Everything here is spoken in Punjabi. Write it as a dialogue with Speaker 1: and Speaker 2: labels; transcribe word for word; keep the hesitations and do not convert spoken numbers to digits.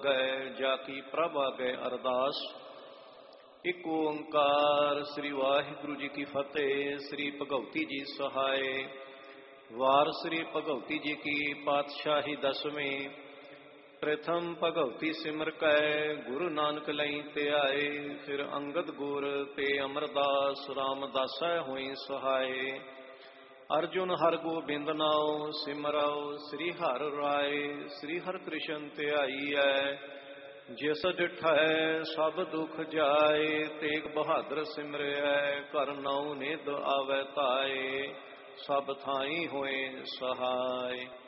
Speaker 1: ਲਾਗੈ, ਜਾ ਕੀ ਪ੍ਰਭ ਆਗੈ ਅਰਦਾਸ। ਇਕ ਓੰਕਾਰ ਸ੍ਰੀ ਵਾਹਿਗੁਰੂ ਜੀ ਕੀ ਫਤਿਹ। ਸ੍ਰੀ ਭਗਉਤੀ ਜੀ ਸਹਾਏ। ਵਾਰ ਸ੍ਰੀ ਭਗਉਤੀ ਜੀ ਕੀ ਪਾਤਸ਼ਾਹੀ ਦਸਵੀਂ। ਪ੍ਰਥਮ ਭਗਉਤੀ ਸਿਮਰ ਕੈ, ਗੁਰੂ ਨਾਨਕ ਲਈ ਧਿਆਏ। ਫਿਰ ਅੰਗਦ ਗੁਰ ਤੇ ਅਮਰਦਾਸ, ਰਾਮਦਾਸੈ ਹੋਈ ਸਹਾਏ। ਅਰਜੁਨ ਹਰਿ ਗੋਬਿੰਦ ਨਾਉ, ਸਿਮਰਉ ਸ੍ਰੀ ਹਰਿ ਰਾਏ। ਸ੍ਰੀ ਹਰਿ ਕ੍ਰਿਸ਼ਨ ਧਿਆਈਐ, ਜਿਸ ਡਿਠੈ ਸਭ ਦੁਖ ਜਾਏ। ਤੇਗ ਬਹਾਦਰ ਸਿਮਰਿਐ, ਘਰ ਨਉ ਨਿਧ ਆਵੈ ਧਾਏ। ਸਭ ਥਾਈ ਹੋਏ ਸਹਾਏ।